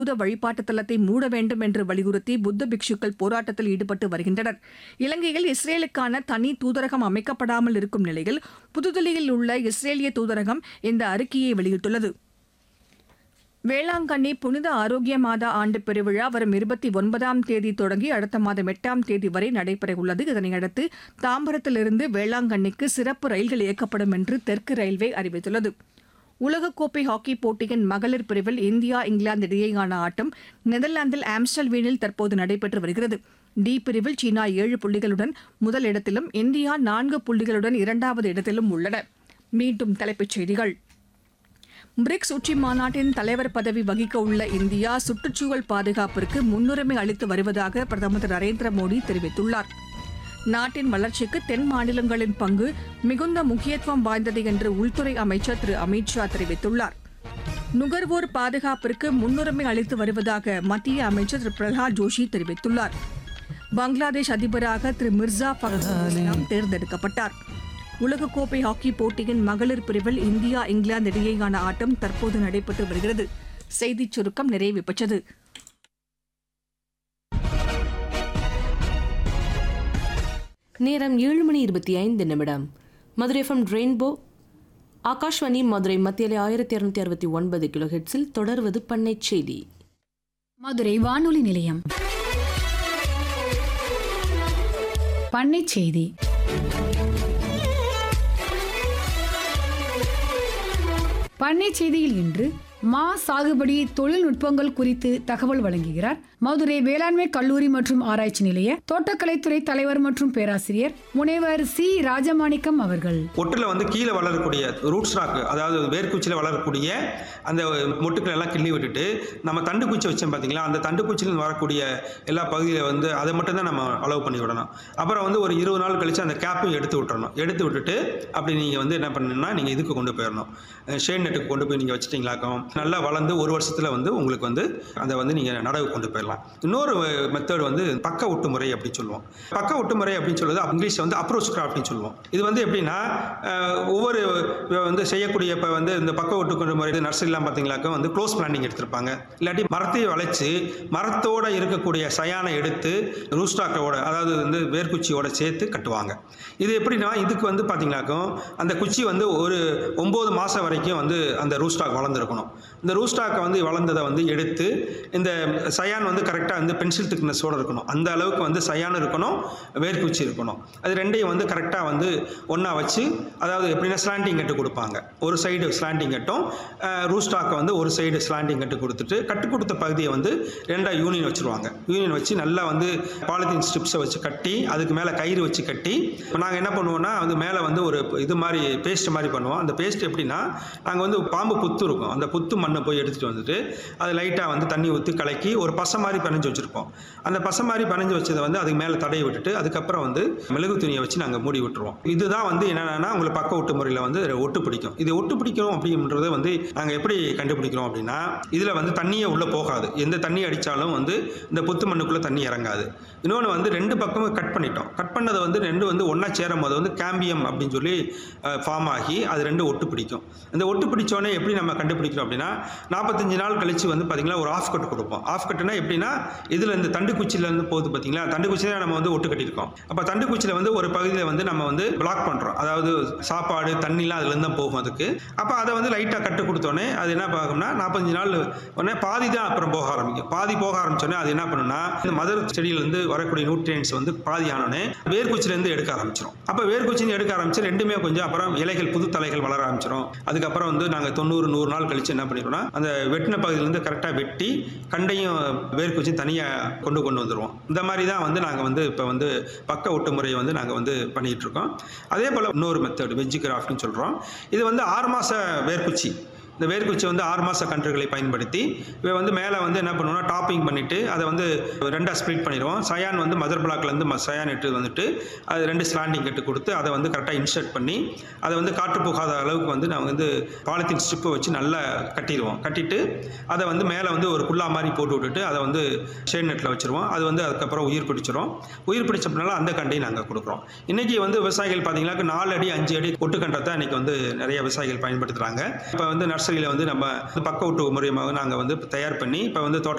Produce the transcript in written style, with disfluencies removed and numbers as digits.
புத்த வழிபாட்டு தலத்தை மூட வேண்டும் என்று வலியுறுத்தி புத்த பிக்ஷுக்கள் போராட்டத்தில் ஈடுபட்டு வருகின்றனர். இலங்கையில் இஸ்ரேலுக்கான தனி தூதரகம் அமைக்கப்படாமல் இருக்கும் நிலையில் புதுதில்லியில் உள்ள இஸ்ரேலிய தூதரகம் இந்த அறிக்கையை வெளியிட்டுள்ளது. வேளாங்கண்ணி புனித ஆரோக்கிய மாதா ஆண்டு பெருவிழா வரும் 29ஆம் தேதி தொடங்கி அடுத்த மாதம் 8ஆம் தேதி வரை நடைபெறவுள்ளது. இதனையடுத்து தாம்பரத்திலிருந்து வேளாங்கண்ணிக்கு சிறப்பு ரயில்கள் இயக்கப்படும் என்று தெற்கு ரயில்வே அறிவித்துள்ளது. உலகக்கோப்பை ஹாக்கி போட்டியின் மகளிர் பிரிவில் இந்தியா இங்கிலாந்து இடையேயான ஆட்டம் நெதர்லாந்தில் ஆம்ஸ்டல்வீனில் தற்போது நடைபெற்று வருகிறது. டி பிரிவில் சீனா 7 புள்ளிகளுடன் முதல் இடத்திலும் இந்தியா 4 புள்ளிகளுடன் இரண்டாவது இடத்திலும் உள்ளன. மீண்டும் தலைப்புச் செய்திகள். பிரிக்ஸ் உச்சி மாநாட்டின் தலைவர் பதவி வகிக்க உள்ள இந்தியா சுற்றுச்சூழல் பாதுகாப்பிற்கு முன்னுரிமை அளித்து வருவதாக பிரதமர் திரு நரேந்திர மோடி தெரிவித்துள்ளார். நாட்டின் வளர்ச்சிக்கு தென் மாநிலங்களின் பங்கு மிகுந்த முக்கியத்துவம் வாய்ந்தது என்று உள்துறை அமைச்சர் திரு அமித் ஷா தெரிவித்துள்ளார். நுகர்வோர் பாதுகாப்பிற்கு முன்னுரிமை அளித்து வருவதாக மத்திய அமைச்சர் திரு பிரகலாத் ஜோஷி தெரிவித்துள்ளார். பங்களாதேஷ் அதிபராக திரு மிர்சா ஃபக்ருல் இஸ்லாம் தேர்ந்தெடுக்கப்பட்டார். உலகக்கோப்பை ஹாக்கி போட்டியின் மகளிர் பிரிவில் இந்தியா இங்கிலாந்து இடையேயான ஆட்டம் தற்போது நடைபெற்று வருகிறது. செய்திச் சுருக்கம் நிறைவு பெற்றது. நேரம் 7:25. மதுரை எஃப்எம் ரெயின்போ ஆகாஷ்வாணி மதுரை மத்தியிலே 1269 கிலோஹெர்ட்ஸில் தொடர்வது பண்ணை செய்தி. மதுரை வானொலி நிலையம் பண்ணை செய்தி. பண்ணை செய்தியில் இன்று மா சாகுபடி தொழில்நுட்பங்கள் குறித்து தகவல் வழங்குகிறார் மதுரை வேளாண்மை கல்லூரி மற்றும் ஆராய்ச்சி நிலைய தோட்டக்கலைத்துறை தலைவர் மற்றும் பேராசிரியர் முனைவர் சி ராஜமாணிக்கம் அவர்கள். ஒட்டுல கீழே வளரக்கூடிய ரூட் ஸ்டாக், அதாவது வேர்க்குச்சியில் வளரக்கூடிய அந்த மொட்டுக்கள் எல்லாம் கிள்ளி விட்டுட்டு நம்ம தண்டு குச்சி வச்சோம் பார்த்தீங்களா, அந்த தண்டு குச்சியில் வரக்கூடிய எல்லா பகுதியில் அதை மட்டும் தான் நம்ம அளவு பண்ணி விடணும். அப்புறம் ஒரு 20 நாள் கழிச்சு அந்த கேப்பையும் எடுத்து விட்டுறணும். எடுத்து விட்டுட்டு அப்படி நீங்கள் என்ன பண்ணணும்னா நீங்கள் இதுக்கு கொண்டு போயிடணும், ஷேட் நெட்டுக்கு கொண்டு போய் நீங்கள் வச்சுட்டீங்களாக்கும் நல்லா வளர்ந்து 1 வருஷத்தில் உங்களுக்கு அதை நீங்கள் நடவு கொண்டு போயிடலாம். இன்னொரு மெத்தட் பக்க ஒட்டு முறை அப்படின்னு சொல்லுவோம். பக்க ஒட்டு முறை அப்படின்னு சொல்லுவது இங்கிலீஷ் அப்ரோச் கிராஃப்ட்னு சொல்லுவோம். இது எப்படின்னா ஒவ்வொரு செய்யக்கூடிய இப்போ இந்த பக்க ஒட்டு முறை நர்சரிலாம் பார்த்தீங்களாக்க க்ளோஸ் பிளான்டிங் எடுத்திருப்பாங்க. இல்லாட்டி மரத்தை வளைச்சு மரத்தோட இருக்கக்கூடிய சயானை எடுத்து ரூஸ்டாக்கோட, அதாவது வேர்க்குச்சியோட சேர்த்து கட்டுவாங்க. இது எப்படின்னா இதுக்கு பார்த்தீங்களாக்கும் அந்த குச்சி ஒரு 9 மாதம் வரைக்கும் அந்த ரூஸ்டாக் வளர்ந்துருக்கணும். இந்த ரூஸ்டாக்கை வளர்ந்ததை எடுத்து இந்த சயான் கரெக்டாக பென்சில் திக்னஸோடு இருக்கணும். அந்த அளவுக்கு சயான் இருக்கணும், வேர்க்குச்சி இருக்கணும். அது ரெண்டையும் கரெக்டாக ஒன்றா வச்சு, அதாவது எப்படின்னா ஸ்லாண்டிங் கட்டு கொடுப்பாங்க. ஒரு சைடு ஸ்லாண்டிங் கட்டும், ரூஸ்டாக்கை ஒரு சைடு ஸ்லாண்டிங் கட்டு கொடுத்துட்டு கட்டு கொடுத்த பகுதியை ரெண்டாக யூனியன் வச்சுருவாங்க. யூனியன் வச்சு நல்லா பாலித்தீன் ஸ்ட்ரிப்ஸை வச்சு கட்டி அதுக்கு மேலே கயிறு வச்சு கட்டி நாங்கள் என்ன பண்ணுவோம்னா மேலே ஒரு இது மாதிரி பேஸ்ட் மாதிரி பண்ணுவோம். அந்த பேஸ்ட் எப்படின்னா நாங்கள் பாம்பு புத்து இருக்கும், அந்த புத்து மண்ணை போய் எடுத்துகிட்டு அது லைட்டாக தண்ணி ஊற்றி கலக்கி ஒரு பசை மாதிரி பனைஞ்சு வச்சுருப்போம். அந்த பசை மாதிரி பனைஞ்சு வச்சதை அதுக்கு மேலே தடையை விட்டுட்டு அதுக்கப்புறம் மெழுகு துணியை வச்சு நாங்கள் மூடி விட்டுருவோம். இதுதான் என்னென்னா உங்களுக்கு பக்க ஒட்டு முறையில் ஒட்டு பிடிக்கும். இது ஒட்டு பிடிக்கணும் அப்படின்றது நாங்கள் எப்படி கண்டுபிடிக்கிறோம் அப்படின்னா, இதில் தண்ணியே உள்ளே போகாது. எந்த தண்ணி அடித்தாலும் இந்த புத்து மண்ணுக்குள்ளே தண்ணி இறங்காது. இன்னொன்று 2 பக்கமும் கட் பண்ணிட்டோம். கட் பண்ணதை 2 ஒன்றா சேரும் போது கேம்பியம் அப்படின்னு சொல்லி ஃபார்ம் ஆகி அது 2 ஒட்டு பிடிக்கும். இந்த ஒட்டு பிடிச்சோடனே எப்படி நம்ம கண்டுபிடிக்கிறோம் அப்படின்னா 45 நாள் கழிச்சு பார்த்தீங்கன்னா ஒரு ஆஃப் கட் கொடுப்போம். ஆஃப் கட்டுனா எப்படின்னா இதில் இந்த தண்டு குச்சியிலேருந்து போகுது பார்த்தீங்களா, தண்டு குச்சியில் நம்ம ஒட்டு கட்டியிருக்கோம். அப்போ தண்டு குச்சியில் ஒரு பகுதியில் நம்ம பிளாக் பண்ணுறோம், அதாவது சாப்பாடு தண்ணிலாம் அதுலேருந்து தான் போகும் அதுக்கு. அப்போ அதை லைட்டாக கட்டு கொடுத்தோன்னே அது என்ன பார்க்கும்னா 45 நாள் உடனே பாதி தான் அப்புறம் போக ஆரம்பிக்கும். பாதி போக ஆரம்பிச்சோடனே அது என்ன பண்ணுன்னா இந்த மதர் செடியிலேருந்து வரக்கூடிய நியூட்ரியன்ஸ் பாதி ஆனோடனே வேர்க்குச்சிலேருந்து எடுக்க ஆரம்பிச்சிடும். அப்போ வேர்க்குச்சின்னு எடுக்க ஆரம்பிச்சு ரெண்டுமே கொஞ்சம் அப்புறம் இலைகள் புது தலைகள் வளர ஆரம்பிச்சிடும். அதுக்கப்புறம் நாங்கள் 90-100 நாள் கழிச்சு என்ன பண்ணிடுவோம்னா அந்த வெட்டின பகுதியிலேருந்து கரெக்டாக வெட்டி கண்டையும் வேர்க்குச்சி தனியாக கொண்டு வந்துடுவோம். இந்த மாதிரி தான் நாங்கள் இப்போ பக்க ஒட்டு முறையை நாங்கள் பண்ணிகிட்டு இருக்கோம். அதே போல் இன்னொரு மெத்தட் வெஜ் கிராஃப்ட்னு சொல்கிறோம். இது 6 மாத வேர்க்குச்சி. இந்த வேர்க்குச்சி 6 மாத கன்றுகளை பயன்படுத்தி இவை மேலே என்ன பண்ணுவோம்னா டாப்பிங் பண்ணிவிட்டு அதை 2ஆக ஸ்ப்ளிட் பண்ணிடுவோம். சயான் மதர் பிளாக்லேருந்து சயான் எடுத்து அது 2 ஸ்லாண்டிங் கட்டு கொடுத்து அதை கரெக்டாக இன்சர்ட் பண்ணி அதை காற்று போகாத அளவுக்கு நாங்கள் பாலித்தீன் ஸ்ட்ரிப்பை வச்சு நல்லா கட்டிடுவோம். கட்டிட்டு அதை மேலே ஒரு குல்லா மாதிரி போட்டு விட்டுட்டு அதை ஷேட் நெட்டில் வச்சுருவோம். அது அதுக்கப்புறம் உயிர் பிடிச்சிரும். உயிர் பிடிச்சப்பனால அந்த கண்டையும் நாங்கள் கொடுக்குறோம். இன்றைக்கி விவசாயிகள் பார்த்தீங்கன்னா 4 அடி 5 அடி ஒட்டுக்கண்டை தான் இன்றைக்கி நிறைய விவசாயிகள் பயன்படுத்துகிறாங்க. இப்போ நர்சரி நர்சரியில் வந்து நம்ம பக்க விட்டு மூலியமாக நாங்கள் வந்து தயார் பண்ணி இப்போ வந்து தோட்ட